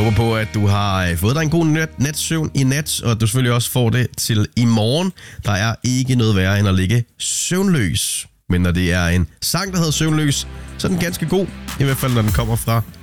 håber på, at du har fået dig en god natsøvn i nat, og at du selvfølgelig også får det til i morgen. Der er ikke noget værre end at ligge søvnløs. Men når det er en sang, der hedder Søvnløs, så er den ganske god. I hvert fald, når den kommer fra